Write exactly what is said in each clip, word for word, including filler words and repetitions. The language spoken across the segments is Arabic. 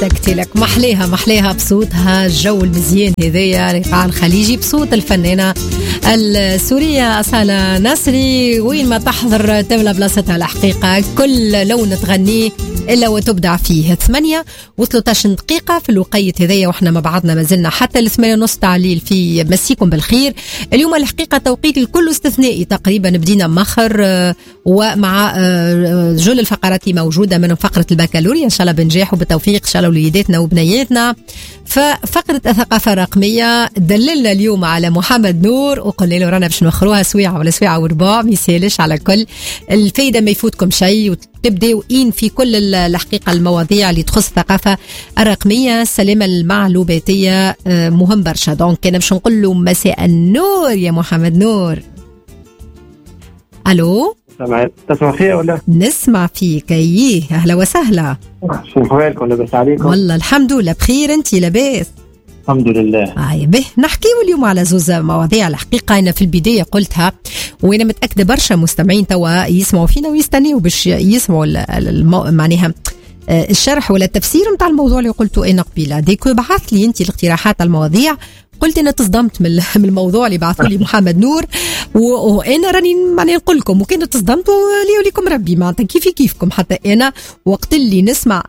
صدقتي لك محليها محليها بصوتها الجو المزيان هذايا الإيقاع الخليجي بصوت الفنانة السورية أصالة نصري. وين ما تحضر تملى بلاصتها الحقيقة، كل لون تغنيه إلا وتبدع فيه. ثمانية وثلاثة عشر دقيقة في الوقيت هذايا وإحنا ما بعضنا ما زلنا حتى الثمانية ونص تعليل في مسيكم بالخير. اليوم الحقيقة توقيت الكل استثنائي تقريبا، بدينا مخر ومع جل الفقرات موجودة من فقرة البكالوريا إن شاء الله بنجاح وبالتوفيق إن شاء الله وليداتنا وبنياتنا. ففقرة الثقافة الرقمية دللنا اليوم على محمد نور وقلنا له رانا باش نوخروها سويعة ولا سويعة وربع ميسالش على كل الفايدة، ما يفوتكم شيء وتبدأوا إن في كل الحقيقة المواضيع اللي تخص الثقافة الرقمية. السلامة المعلوماتية مهم برشا. دونك أنا باش نقول له مساء النور يا محمد نور. ألو تسمع فيها ولا؟ نسمع فيك. ايه اهلا وسهلا. شو احوالكم؟ لاباس عليكم؟ والله الحمد لله بخير. انتي لاباس؟ الحمد لله. آه به نحكيو اليوم على زوز مواضيع الحقيقة. أنا في البداية قلتها وأنا متأكدة برشا مستمعين توا يسمعوا فينا ويستنيوا باش يسمعوا المو... معناها الشرح ولا التفسير متاع الموضوع اللي قلته أنا قبيلة. ديكو بعث لي أنتي الاقتراحات المواضيع، قلت أنا تصدمت من الموضوع اللي بعثوا لي محمد نور وأنا راني معني نقول لكم وكانوا تصدمتوا لي وليكم ربي معناتها كيفي كيفكم. حتى أنا وقت اللي نسمع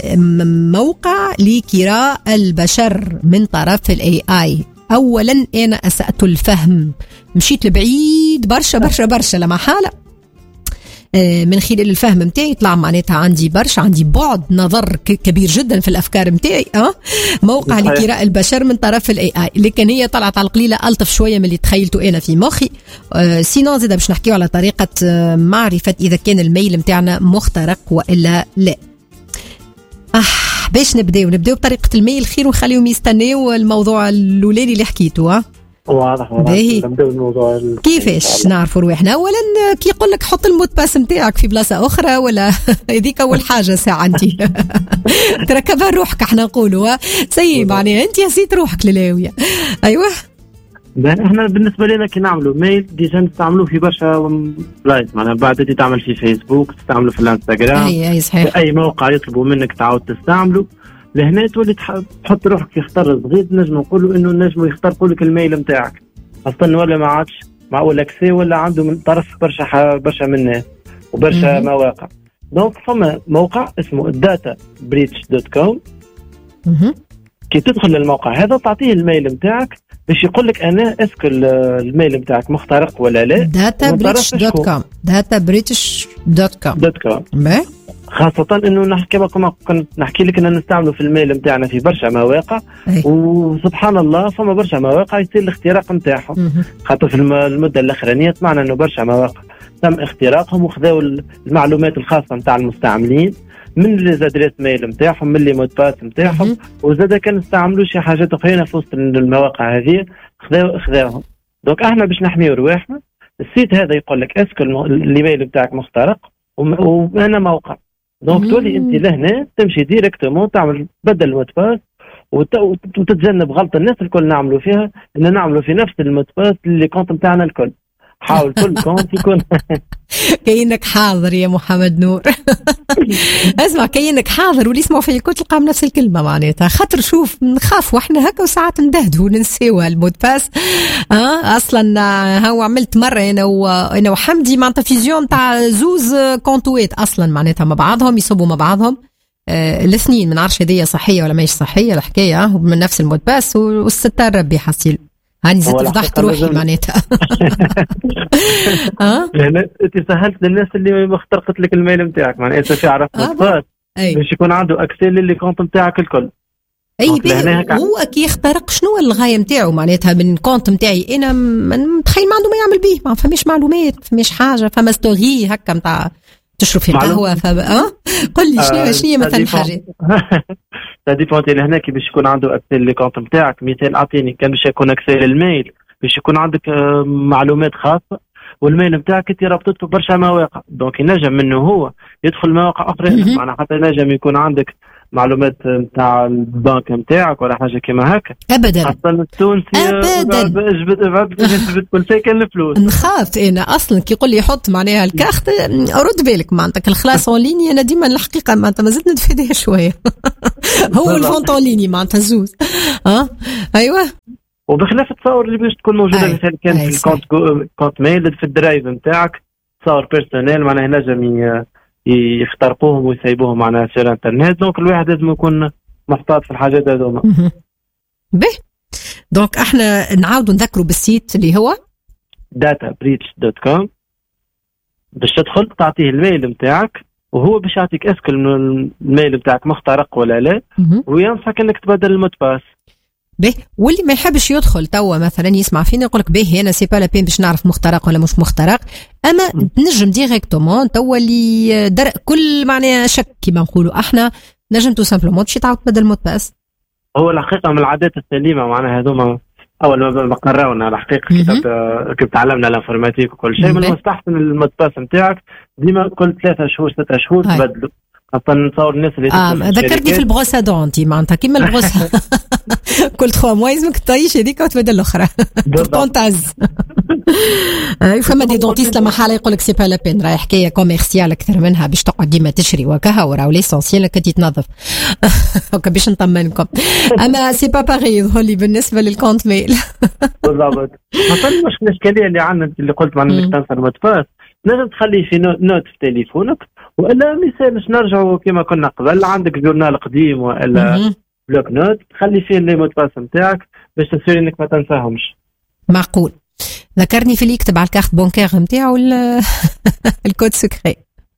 موقع لكراء البشر من طرف الاي اي، أولا أنا أسأت الفهم، مشيت لبعيد برشا برشا برشا لما حالة من خلال الفهم متاعي طلع معناتها عندي برشا عندي بعد نظر كبير جدا في الأفكار متاعي. أه موقع لكراء البشر من طرف الاي اي، لكن هي طلعت على القليلة ألطف شوية من اللي تخيلته أنا في مخي. أه سينو زيدا باش نحكيو على طريقة معرفة إذا كان الميل متاعنا مخترق وإلا لا. أه باش نبداو نبداو بطريقة الميل خير ونخليهم يستناو الموضوع الأولاني اللي حكيته. أه واضح واضح. نبداو الموضوع كيفاش نعرفوا روحنا؟ اولا كي يقول لك حط الموت باس نتاعك في بلاصه اخرى ولا هذيك اول حاجه ساعه انت تركبها روحك احنا نقولوا سي معناها انت نسيت روحك للاويه. ايوه احنا بالنسبه لنا كي نعملوا ميل ديجا نستعملوه في برشا بلايص، معناها بعد تي تعمل في فيسبوك، تستعمله في الانستغرام، اي اي صحيح، في اي موقع يطلبوا منك تعاود تستعمله. لهنا تولي تحط روحك يختار صغير، نجم نقولوا انه نجم يخترقوا لك الميل نتاعك اصلا ولا ما عادش معقول اكسي ولا عنده من طرف برشا برشا من الناس وبرشا مواقع. دونك فما موقع اسمه داتا بريتش دوت كوم. كي تدخل للموقع هذا تعطيه الميل نتاعك باش يقول لك انا اسك الميل نتاعك مخترق ولا لا. داتا بريتش دوت كوم داتا بريتش دوت كوم دوت كوم خاصة انه نحكي لكم كنت نحكي لك اننا نستعمله في الميل نتاعنا في برشا مواقع. أي. وسبحان الله فما برشا مواقع يصير الاختراق نتاعهم، خاطر في المدة الاخرانية سمعنا انه برشا مواقع تم اختراقهم وخذوا المعلومات الخاصة نتاع المستعملين من لي زادريس ميل نتاعهم من لي مود باس نتاعهم، وزاد كان استعملوا شي حاجات اخرين في وسط المواقع هذه خذوا خذاهم. دونك احنا باش نحميو رواحنا السيت هذا يقول لك اسك الايميل نتاعك مخترق وانا موقع. دونك تولي انت لهنا تمشي ديريكتومون تعمل بدل المود باس وتتجنب غلط الناس الكل نعملوا فيها ان نعملوا في نفس المود باس اللي كونت نتاعنا الكل. حاول كل كونت يكون كأنك حاضر يا محمد نور. اسمع كأنك حاضر واللي يسمعوا فيا كل تلقاهم نفس الكلمة معناتها، خاطر شوف نخاف واحنا هكا وساعات ندهدوا وننسيوها المود باس. اه اصلا هو عملت مرة انا وانا وحمدي معناتها فيزيون تاع زوز كونتوات اصلا معناتها مع بعضهم يصبوا مع بعضهم آه الاثنين، ما نعرفش هذه صحية ولا ماهيش صحية الحكاية، من نفس المود باس والستار ربي حصيل هاني زدت فضحت روحي معناتها. اه انت سهلت للناس اللي اخترقت لك الميل نتاعك معناتها انت تعرف آه باش يكون عنده اكسل للي كونت نتاعك الكل. اي هو كي يخترق شنو الغايه نتاعو معناتها من كونت نتاعي انا متخيل ما عنده ما يعمل به، ما فماش معلومات فماش حاجه، فما ستوري هكا نتاع تشرب في قهوه فبقى اه قل لي شنو شنو مثلا حاجه هذه فونتي لهنا كي باش يكون عنده اكسل لي كونت نتاعك. مثال اعطيني كان باش يكون اكسل الميل باش يكون عندك معلومات خاصه والميل نتاعك انت رابطته برشا مواقع، دونك ينجم منه هو يدخل مواقع اخرى معناها حتى ينجم يكون عندك معلومات نتاع البنك نتاعك ولا حاجه كيما هكا ابدا. اصلا التونسي ابدا اجبد اجبد كل شيء كان الفلوس. نخاف انا اصلا كي يقول لي حط معناها الكارت رد بالك معناتك الخلاص اون ليني انا ديما الحقيقه معناتها ما زلت نتفاداها شويه. هو الفونت اون ليني معناتها زوز ها ايوه. وبخلاف التصور اللي باش تكون موجوده مثلا كان في الكونت كونت ميل في الدرايف نتاعك تصور بيرسونيل معناها نجم يخترقوهم ويسيبوهم معناها في الانترنت. دونك الواحد لازم يكون محتاط في الحاجات هذوما. به دونك احنا نعاودوا نذكروا بالسيت اللي هو داتا بريتش دوت كوم. باش تدخل تعطيه الميل نتاعك وهو باش يعطيك اسك الميل نتاعك مخترق ولا لا وينصحك انك تبدل المود باس. به واللي ما يحبش يدخل توا مثلا يسمع فينا يقول لك به انا سي با لا بين باش نعرف مخترق ولا مش مخترق. اما تنجم ديريكتومون توا اللي در كل معناها شك كيما نقولوا احنا نجم تو سامبلومون تمشي تعاود تبدل المود باس. هو الحقيقه من العادات السليمه معناها هذوما اول ما قراونا الحقيقه كي تعلمنا الانفورماتيك وكل شيء من المستحسن المود باس نتاعك ديما كل ثلاثة شهور ستة شهور تبدلوا. خاصة نتصور الناس اللي اه ذكرتني في البروسة دونتي معناتها كيما البروسة كل تخوا موا لازمك تطيش هذيك وتبدل الاخرى بورتون تعز. فما دي دونتيست لما حاله يقول لك سي با لا بين راهي حكايه كوميرسيال اكثر منها باش تقعد ديما تشري وكها وراه ليسونسيال انك تنظف هكا باش نطمنكم. اما سي با باغي يظهر لي بالنسبه للكونت ميل. بالضبط. مثلا المشكله الاشكاليه اللي عندنا اللي قلت معناها انك تنسى المود باس لازم تخليه في نوت في تليفونك والا ما يسالش نرجعوا كما كنا قبل عندك جورنال قديم والا بلوك نوت تخلي فيه لي مود باس نتاعك باش تسير انك ما تنساهمش. معقول. ذكرني في اللي يكتب على الكارت بونكير نتاعو الكود سكري.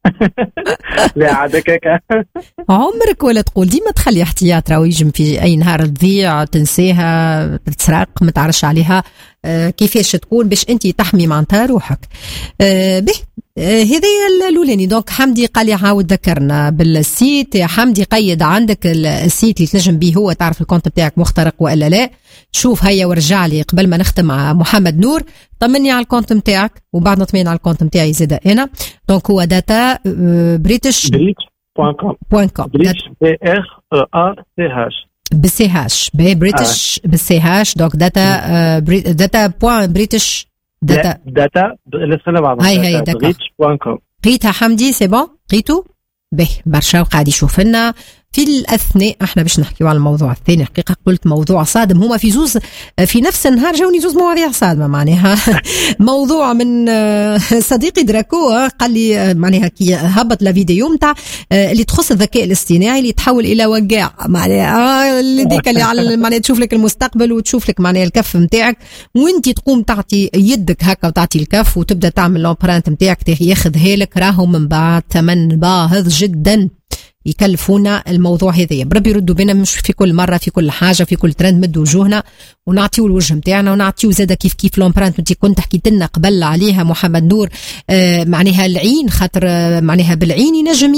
لا عادك هكا عمرك ولا تقول ديما تخلي احتياط راهو يجم في اي نهار تضيع تنساها تتسرق ما تعرفش عليها آه كيفاش تكون باش انت تحمي معناتها روحك. آه به آه هذه الاولاني. دونك حمدي قال لي عاود ذكرنا بالسيت يا حمدي قيد عندك السيت اللي تنجم به هو تعرف الكونت بتاعك مخترق والا لا. شوف هيا ورجع لي قبل ما نختم مع محمد نور طمني على الكونت نتاعك وبعد نطمئن على الكونت نتاعي زاد انا. دونك هو داتا بريتش بريتش بوان كوم بوان كوم بريتش بي ار ا سي هاش بالسي هاش بي بريتش بالسي هاش. دونك داتا داتا بوان بريتش داتا داتا لسنا بعض هاي هاي بريتش بوان كوم. قيتها حمدي سي بون قيتو به برشا وقاعد يشوف لنا في الأثناء. احنا باش نحكيو على الموضوع الثاني حقيقة قلت موضوع صادم هما في زوز في نفس النهار جاوني زوز مواضيع صادمة معناها. موضوع من صديقي دراكو قال لي معناها كي هبط لا فيديو نتاع اللي تخص الذكاء الاصطناعي اللي يتحول الى وقاع معناها اللي ديك اللي على معناها تشوف لك المستقبل وتشوف لك معناها الكف نتاعك وانت تقوم تعطي يدك هكا وتعطي الكف وتبدا تعمل لومبرانت نتاعك ياخذها لك راهو من بعد ثمن باهظ جدا يكلفونا الموضوع هذايا. بربي يردوا بينا مش في كل مره في كل حاجه في كل ترند مد وجوهنا ونعطيو الوجه نتاعنا ونعطيو زاده كيف كيف لومبرانت انت كنت حكيت لنا قبل عليها محمد نور آه معناها العين خاطر آه معناها بالعين ينجم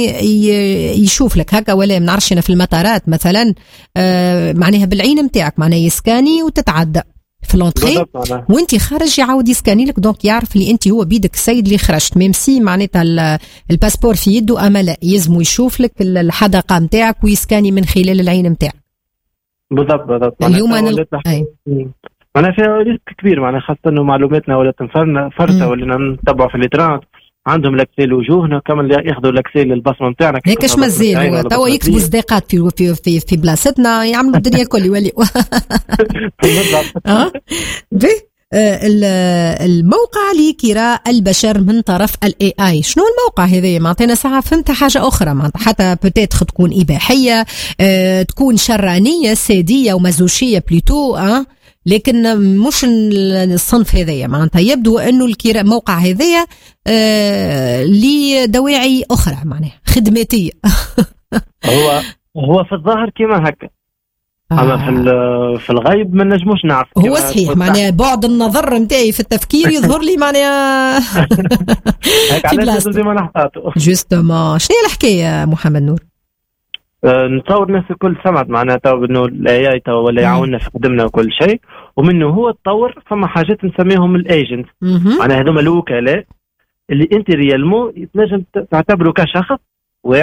يشوف لك هكا ولا ما نعرفش انا في المطارات مثلا آه معناها بالعين نتاعك معناها يسكاني وتتعدى في لونطري وانت خارج يعاود يسكاني لك دونك يعرف اللي انت هو بيدك السيد اللي خرجت ميم سي معناتها الباسبور في يده اما لا يلزم يشوف لك الحدقه نتاعك ويسكاني من خلال العين نتاعك. بالضبط بالضبط. اليوم انا ال... اي معناها فيها ريسك كبير معناها خاصه انه معلوماتنا ولا تنفرنا فرته ولا نتبعوا في الاتران عندهم لاكسيل وجوهنا كمان ياخذوا لاكسيل للبصمه نتاعنا هيكاش مازال هو توا يكتبوا صداقات في في في, في بلاصتنا يعملوا الدنيا الكل يوليوا. اه الموقع اللي كراء البشر من طرف الاي اي شنو الموقع هذا معناتها ساعه فهمت حاجه اخرى معناتها حتى بوتيتر تكون اباحيه اه تكون شرانيه ساديه ومزوشيه بلوتو اه لكن مش الصنف هذايا معناتها يبدو انه الكراء موقع هذايا آه لدواعي اخرى معناها خدماتيه. هو هو في الظاهر كما هكا اما في في الغيب ما نجموش نعرف هو صحيح معناها بعد النظر نتاعي في التفكير يظهر لي معناها هيك علاش لازم نحطاطو جوستومون. شنو هي الحكايه محمد نور؟ أه نتصور الناس الكل سمعت معناها تو انه الاي اي تو ولا يعاوننا في خدمنا وكل شيء ومنه هو تطور فما حاجات نسميهم الايجنت معناها هذوما الوكلاء اللي انت ريالمو تنجم تعتبره كشخص واعي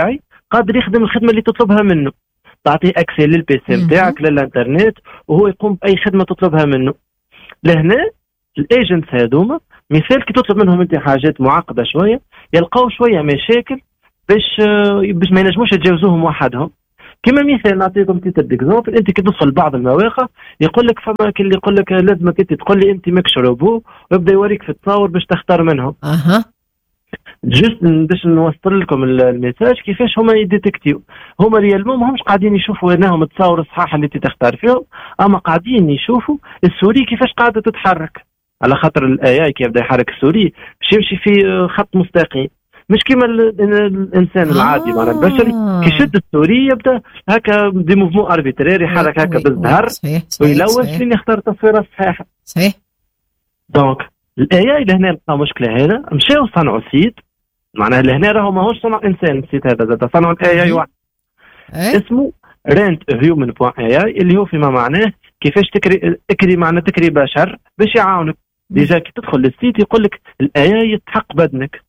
قادر يخدم الخدمه اللي تطلبها منه. تعطيه اكسي للبي سي نتاعك للانترنت وهو يقوم باي خدمه تطلبها منه. لهنا الايجنتس هذوما مثال كي تطلب منهم انت حاجات معقده شويه يلقاو شويه مشاكل باش باش ما ينجموش يتجاوزوهم وحدهم. كما مثال نعطيكم تيتر ديكزامبل، انت كي تدخل بعض المواقع يقول لك فما اللي يقول لك لازمك انت تقول لي انت ماكش روبو ويبدا يوريك في التصاور باش تختار منهم. اها جست باش نوصل لكم الميساج كيفاش هما يديتكتيو. هما ريالمون ماهمش قاعدين يشوفوا انهم التصاور الصحاح اللي تختار فيهم، اما قاعدين يشوفوا السوري كيفاش قاعده تتحرك، على خاطر الاي اي كي يبدا يحرك السوري باش يمشي في خط مستقيم مش كيما الانسان العادي. معناها البشري كي يشد السوري يبدا هكا دي موفمون اربيترير يحرك هكا بالزهر ويلوث لين يختار التصويره الصحيحه. صحيح. دونك الاي اي لهنا لقى مشكله هنا، مشاو صنعوا سيت، معناها لهنا راهو ماهوش صنع انسان السيت هذا، زاد صنعوا الاي اي واحد اسمه رنت هيومن بوان اي اي اللي هو فيما معناه كيفاش تكري تكري معناه تكري بشر باش يعاونك. ديجا كي تدخل للسيت يقول لك الاي يستحق بدنك.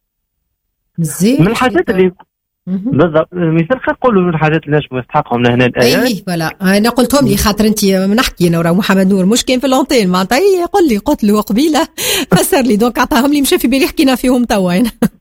مزيان من الحاجات اللي بالضبط مثال خلينا نقولوا من الحاجات اللي نجموا يستحقهم لهنا الاي اي فوالا. انا قلتهم لي خاطر انت نحكي انا ورا محمد نور مش كاين في لونتين معناتها يقول لي قلت له قبيله فسر لي دونك عطاهم لي مشى في بالي حكينا فيهم توا.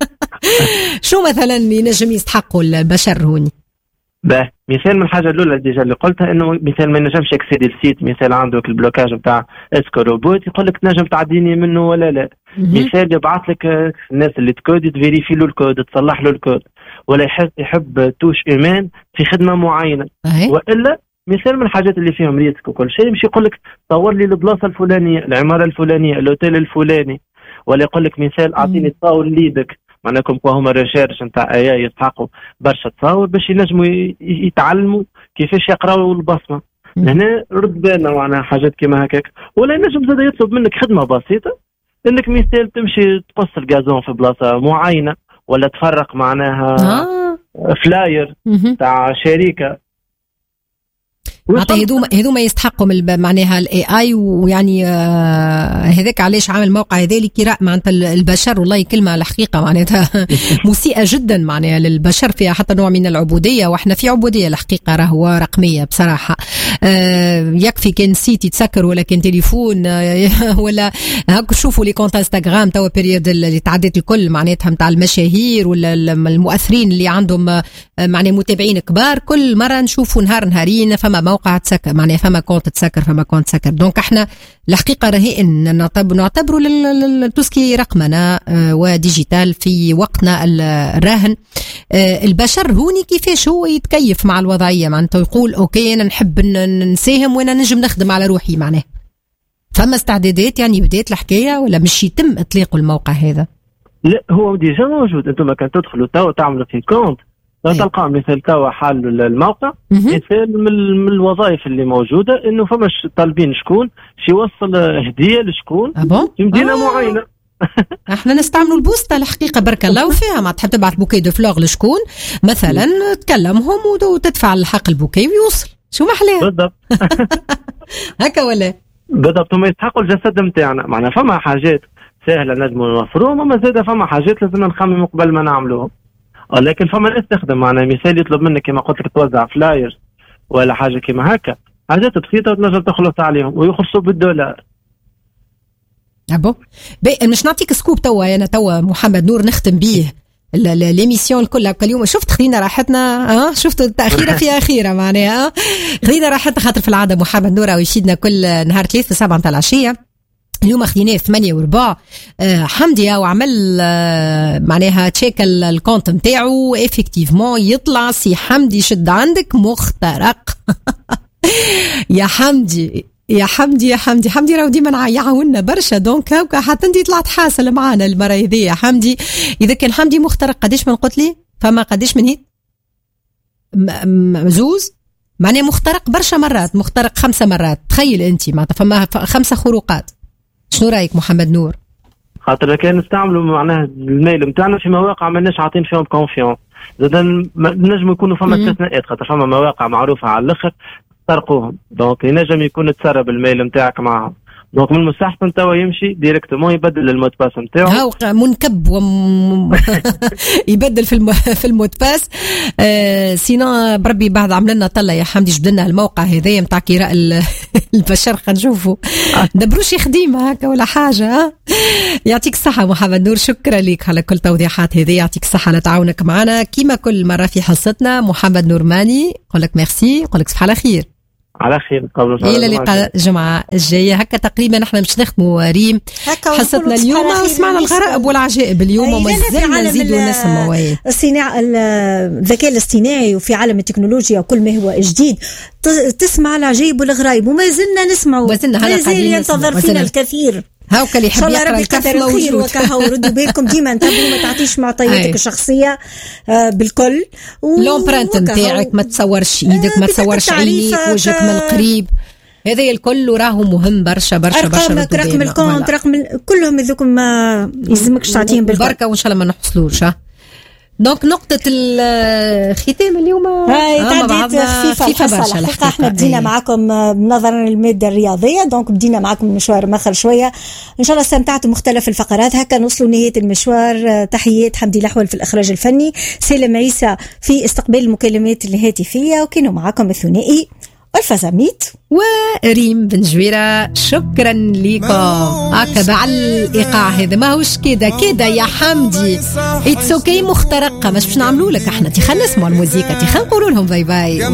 شو مثلا ينجم يستحقوا البشر هوني؟ باه مثال من الحاجه الاولى ديجا اللي قلتها انه مثال ما ينجمش يكسيدي السيت، مثال عندك البلوكاج نتاع اسكو روبوت يقول لك تنجم تعديني منه ولا لا. مثال يبعث لك الناس اللي تكود تفيريفي له الكود تصلح له الكود، ولا يحب يحب توش ايمان في خدمه معينه. والا مثال من الحاجات اللي فيهم ريسك وكل شيء مش يقول لك طور لي البلاصه الفلانيه العماره الفلانيه الاوتيل الفلاني، ولا يقول لك مثال اعطيني تصاور ليدك. معناكم هما ريشيرش نتاع اي يستحقوا برشا تصاور باش ينجموا يتعلموا كيفاش يقراوا البصمه. هنا رد بالنا معناها حاجات كيما هكاك. ولا ينجم زاد يطلب منك خدمه بسيطه انك مثال تمشي تقص الغازون في بلاصه معينه، ولا تفرق معناها آه. فلاير تاع شركه. معناتها هذوما هذوما يستحقوا معناها الاي اي. ويعني آه هذاك علاش عامل موقع هذالك معناتها البشر والله كلمه الحقيقه معناتها مسيئه جدا معناها للبشر، فيها حتى نوع من العبوديه، واحنا في عبوديه الحقيقه راهو رقميه بصراحه. آه يكفي كان سيت يتسكر ولا كان تليفون آه ولا هاك شوفوا لي كونت انستغرام توا بيريود اللي تعدت الكل معناتها نتاع المشاهير ولا المؤثرين اللي عندهم آه معناها متابعين كبار، كل مره نشوفوا نهار نهارين فما موقع تسكر معناها فما كونت تسكر فما كونت تسكر. دونك احنا الحقيقه راهي ان نعتبروا للتوسكي رقمنه وديجيتال في وقتنا الراهن. البشر هوني كيفاش هو يتكيف مع الوضعيه، معناتها يقول اوكي انا نحب نساهم وانا نجم نخدم على روحي. معناه فما استعدادات يعني بدات الحكايه ولا مش يتم اطلاق الموقع هذا؟ لا هو ديجا موجود. انتم كان تدخلوا تو تعملوا في كونت تلقى مثال توا حال الموقع مثال من الوظائف اللي موجوده انه فماش طالبين شكون شي يوصل هديه لشكون في مدينه آه. معينه. احنا نستعملوا البوسطه الحقيقه برك الله فيها، ما تحب تبعث بوكي دو فلوغ لشكون مثلا تكلمهم وتدفع الحق البوكي ويوصل. شو محلاه بالضبط هكا ولا بالضبط. هما يستحقوا الجسد نتاعنا، معناها فما حاجات سهله نجموا نوفروهم، اما زاده فما حاجات لازم نخمموا قبل ما نعملوهم. لكن فما ناس تخدم معنا مثال يطلب منك كما قلت لك توزع فلايرز ولا حاجه كما هكا، حاجات بسيطه وتنجم تخلص عليهم ويخلصوا بالدولار. ابو بي مش نعطيك سكوب توا انا توا محمد نور نختم بيه ليميسيون كلها اليوم. شفت خلينا راحتنا اه شفتوا التاخيره فيها اخيره معناها خلينا راحتنا خاطر في العاده محمد نور ويشيدنا كل نهار ثلاثة سبعة نتاع العشيه. اليوم خديناه ثمانية وربع. آه حمدي وعمل آه معناها تشيك الكونت نتاعو افكتيفمون يطلع سي حمدي شد عندك مخترق. يا حمدي يا حمدي يا حمدي حمدي راهو ديما يعاوننا برشا. دونك هاكا حتى انت طلعت حاصل معانا المره هذه يا حمدي. اذا كان حمدي مخترق قداش من قلت لي فما قداش من هيك مزوز معناه مخترق برشا مرات، مخترق خمسة مرات. تخيل انت معناتها فما خمسة خروقات. شنو رايك محمد نور؟ خاطر كان نستعملوا معناها الميل نتاعنا في مواقع ماناش عاطين فيهم كونفيونس، زاد نجم يكونوا فما استثناءات خاطر فما مواقع معروفه على الاخر ترقوهم، دونك ينجم يكون تسرب الميل نتاعك معهم. دونك من مستحسن توا يمشي ديريكتومون يبدل المود باس نتاعو. هاو منكب وم... يبدل في الم... في المود باس. آه سينا بربي بعد عملنا طلة يا حمدي جبدنا الموقع هذايا نتاع كراء البشر خنشوفوا دبروش خديمة هكا ولا حاجة. يعطيك الصحة محمد نور، شكرا لك على كل توضيحات هذه، يعطيك الصحة على تعاونك معنا كيما كل مرة في حصتنا. محمد نورماني قول لك ميرسي، قول لك صباح على خير. على خير قبل الى اللقاء الجمعة الجاية هكا تقريبا. نحن مش نختموا ريم حصتنا اليوم وسمعنا الغرائب والعجائب اليوم وما زلنا نزيدوا نسمع الصناعة الذكاء الاصطناعي وفي عالم التكنولوجيا وكل ما هو جديد تسمع العجائب والغرائب وما زلنا نسمع وما زال ينتظر فينا الكثير. هاوكا اللي يحب يقرا الكف موجود وكهو ردوا بالكم ديما انتبهوا ما تعطيش معطياتك الشخصيه بالكل. لومبرانت نتاعك ما تصورش ايدك ما تصورش عينيك وجهك من القريب، هذا الكل وراه مهم برشا برشا برشا. رقمك رقم الكونت رقم كلهم هذوك ما يلزمكش تعطيهم بالبركه وان شاء الله ما نحصلوش. دونك نقطة الختام اليوم هاي تعديت خفيفة برشا. الحقيقة احنا بدينا معكم بنظرا للمادة الرياضية، دونك بدينا معكم المشوار مخر شوية. ان شاء الله استمتعتوا مختلف الفقرات. هكا نوصلوا نهاية المشوار. تحيات حمدي الأحول في الإخراج الفني، سالم عيسى في استقبال المكالمات الهاتفية، وكانوا معكم الثنائي والفزاميت وريم بن جويرة. شكرا لكم. هكذا على الإيقاع هذا ما هوش كده كده يا حمدي اتس اوكي مخترقة مش باش نعملوا لك احنا تي خلينا نسمعوا الموسيقى تي خلينا نقولوا لهم باي باي.